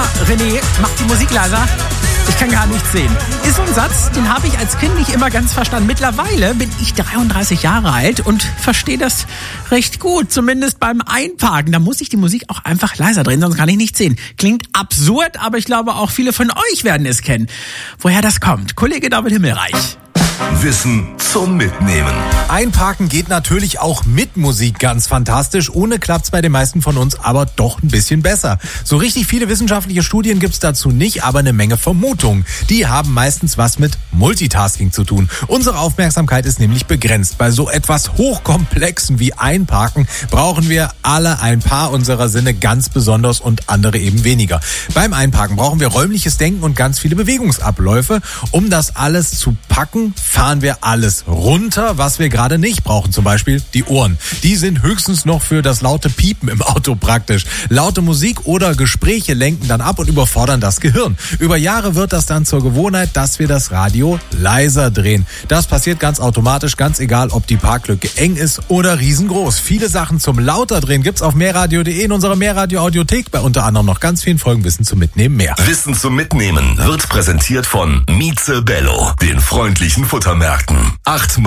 René, mach die Musik leiser. Ich kann gar nichts sehen. Ist so ein Satz, den habe ich als Kind nicht immer ganz verstanden. Mittlerweile bin ich 33 Jahre alt und verstehe das recht gut. Zumindest beim Einparken. Da muss ich die Musik auch einfach leiser drehen, sonst kann ich nichts sehen. Klingt absurd, aber ich glaube auch viele von euch werden es kennen. Woher das kommt? Kollege David Himmelreich. Wissen zum Mitnehmen. Einparken geht natürlich auch mit Musik ganz fantastisch. Ohne klappt's bei den meisten von uns aber doch ein bisschen besser. So richtig viele wissenschaftliche Studien gibt's dazu nicht, aber eine Menge Vermutungen. Die haben meistens was mit Multitasking zu tun. Unsere Aufmerksamkeit ist nämlich begrenzt. Bei so etwas Hochkomplexen wie Einparken brauchen wir alle ein paar unserer Sinne ganz besonders und andere eben weniger. Beim Einparken brauchen wir räumliches Denken und ganz viele Bewegungsabläufe. Um das alles zu packen, fahren wir alles runter, was wir gerade nicht brauchen. Zum Beispiel die Ohren. Die sind höchstens noch für das laute Piepen im Auto praktisch. Laute Musik oder Gespräche lenken dann ab und überfordern das Gehirn. Über Jahre wird das dann zur Gewohnheit, dass wir das Radio leiser drehen. Das passiert ganz automatisch, ganz egal, ob die Parklücke eng ist oder riesengroß. Viele Sachen zum lauter drehen gibt's auf mehrradio.de in unserer Mehrradio-Audiothek. Bei unter anderem noch ganz vielen Folgen Wissen zum Mitnehmen mehr. Wissen zum Mitnehmen wird präsentiert von Mieze Bello, den freundlichen Futtermärkten. 8x